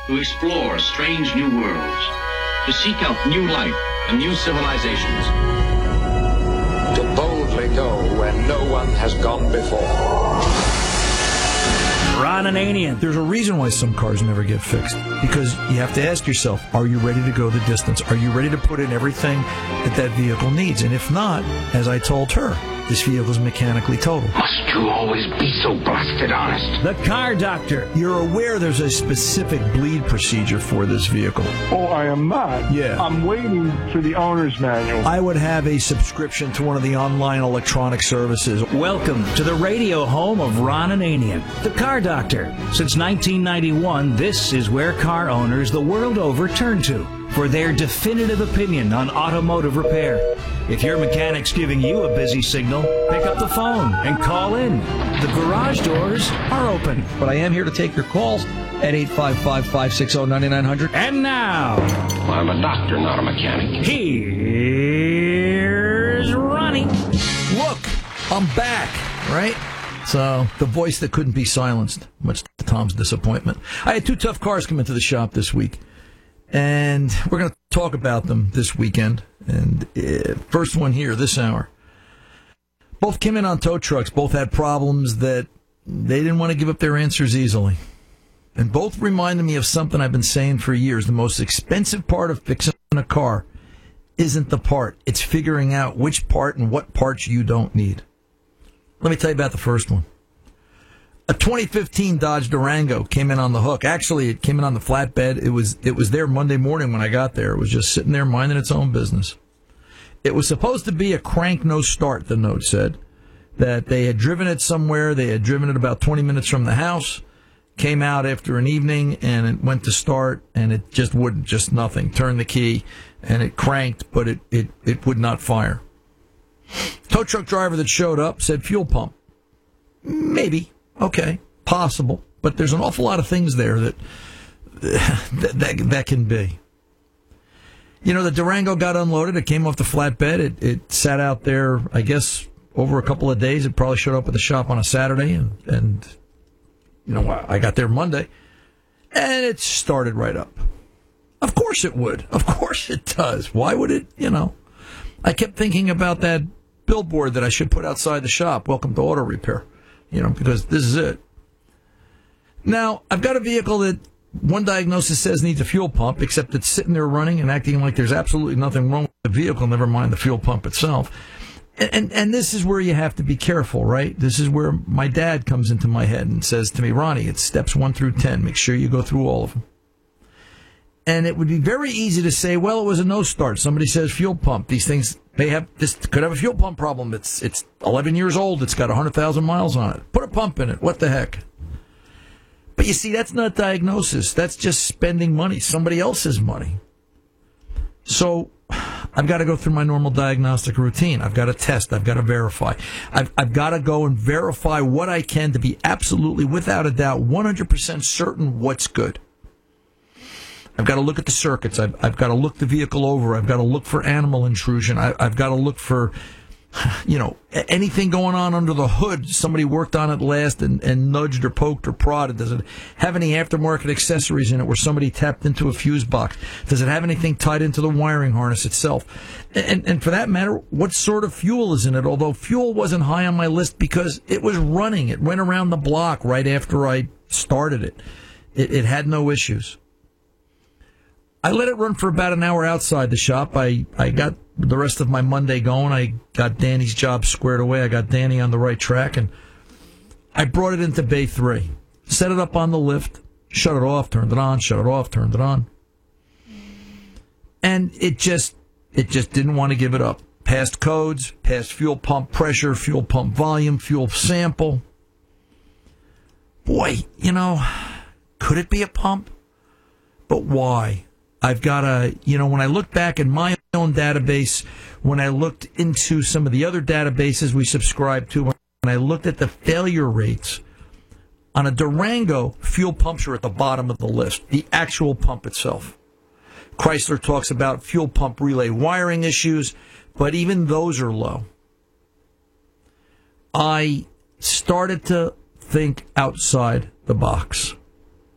to explore strange new worlds, to seek out new life and new civilizations. To boldly go where no one has gone before. Ron Ananian. There's a reason why some cars never get fixed. Because you have to ask yourself, are you ready to go the distance? Are you ready to put in everything that vehicle needs? And if not, as I told her, this vehicle is mechanically total. Must you always be so blasted honest? The Car Doctor. You're aware there's a specific bleed procedure for this vehicle. Oh, I am not. Yeah. I'm waiting for the owner's manual. I would have a subscription to one of the online electronic services. Welcome to the radio home of Ron Ananian, the Car Doctor. Since 1991, this is where car owners the world over turn to for their definitive opinion on automotive repair. If your mechanic's giving you a busy signal, pick up the phone and call in. The garage doors are open. But I am here to take your calls at 855-560-9900. And now, I'm a doctor, not a mechanic. here's Ronnie. Look, I'm back, right? So, the voice that couldn't be silenced, much to Tom's disappointment. I had two tough cars come into the shop this week, and we're going to talk about them this weekend. And first one here, this hour. Both came in on tow trucks. Both had problems that they didn't want to give up their answers easily. And both reminded me of something I've been saying for years. The most expensive part of fixing a car isn't the part. It's figuring out which part and what parts you don't need. Let me tell you about the first one. A 2015 Dodge Durango came in on the hook. Actually, it came in on the flatbed. It was there Monday morning when I got there. It was just sitting there minding its own business. It was supposed to be a crank no start, the note said. That they had driven it somewhere. They had driven it about 20 minutes from the house. Came out after an evening, and it went to start, and it just wouldn't, just nothing. Turned the key, and it cranked, but it would not fire. Tow truck driver that showed up said fuel pump. Maybe. Okay, possible, but there's an awful lot of things there that can be. You know, the Durango got unloaded. It came off the flatbed. It sat out there, I guess, over a couple of days. It probably showed up at the shop on a Saturday, and you know, I got there Monday, and it started right up. Of course it would. Of course it does. Why would it, you know? I kept thinking about that billboard that I should put outside the shop, welcome to auto repair. You know, because this is it. Now, I've got a vehicle that one diagnosis says needs a fuel pump, except it's sitting there running and acting like there's absolutely nothing wrong with the vehicle, never mind the fuel pump itself. And this is where you have to be careful, right? This is where my dad comes into my head and says to me, Ronnie, it's steps 1 through 10. Make sure you go through all of them. And it would be very easy to say, well, it was a no start. Somebody says fuel pump. These things could have a fuel pump problem. It's 11 years old. It's got 100,000 miles on it. Put a pump in it. What the heck? But you see, that's not diagnosis. That's just spending money, somebody else's money. So I've got to go through my normal diagnostic routine. I've got to test. I've got to verify. I've got to go and verify what I can to be absolutely, without a doubt, 100% certain what's good. I've got to look at the circuits. I've got to look the vehicle over. I've got to look for animal intrusion. I've got to look for, you know, anything going on under the hood. Somebody worked on it last and nudged or poked or prodded. Does it have any aftermarket accessories in it where somebody tapped into a fuse box? Does it have anything tied into the wiring harness itself? And for that matter, what sort of fuel is in it? Although fuel wasn't high on my list because it was running. It went around the block right after I started it. It had no issues. I let it run for about an hour outside the shop. I got the rest of my Monday going. I got Danny's job squared away. I got Danny on the right track, and I brought it into Bay 3. Set it up on the lift, shut it off, turned it on, shut it off, turned it on. And it just didn't want to give it up. Passed codes, passed fuel pump pressure, fuel pump volume, fuel sample. Boy, you know, could it be a pump? But why? I've got to, you know, when I look back in my own database, when I looked into some of the other databases we subscribe to, when I looked at the failure rates, on a Durango, fuel pumps are at the bottom of the list, the actual pump itself. Chrysler talks about fuel pump relay wiring issues, but even those are low. I started to think outside the box.